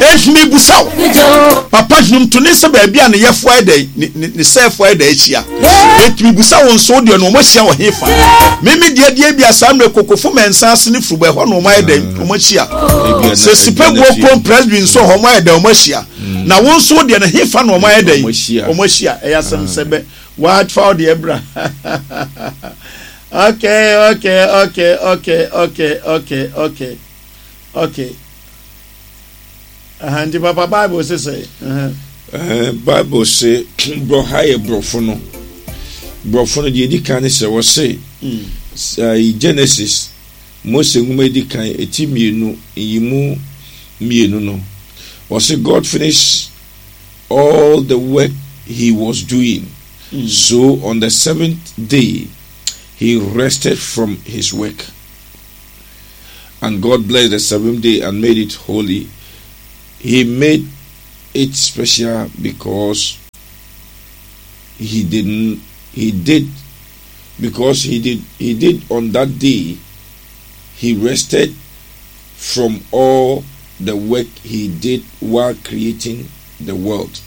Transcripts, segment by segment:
ehimi busaw papa dwom to ne se ba bia ne yefo ede ne sefo ede ahia etimi busaw nso de no mo hia wo hefa meme de bia samre kokofo mensa ase ne furuba ho no mo ede mo hia se sipagu opon presby nso ho mo ede mo hia na won so de ne hefa no mo ede o mo hia e yasem sebe what for the ebra okay the Papa Bible say Bible say bro high brofono de di kan say wo say Genesis Mose nguma di kan etimienu yimu mienu no wo say God finished all the work he was doing. So on the 7th day he rested from his work, and God blessed the 7th day and made it holy. He made it special because he did on that day he rested from all the work he did while creating the world.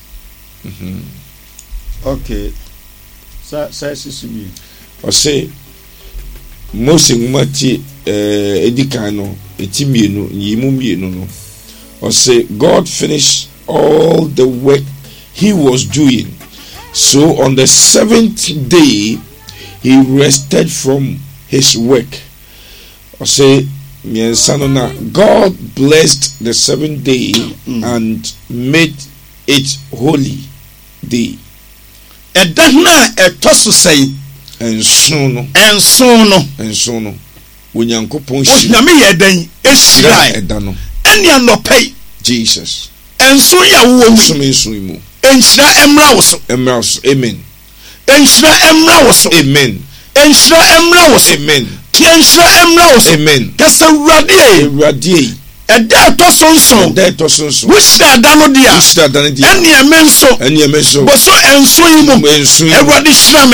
Okay. Sisi I say Mose ngumati edikano etimienu yimu mienu no. I say God finished all the work he was doing. So on the 7th day he rested from his work. I say God blessed the 7th day and made it holy day. Edana etoso sei enso no onyankopon shi na me yeden ehira edano eni anopei Jesus enso ya wo enso mu enhira emra wo so amen enhira emra wo so amen enhira emra wo so amen ti enhira emra wo so amen kasa wurade Eda tosonso wishda dano dia eni emenso boso enso yimu Ewradi shrame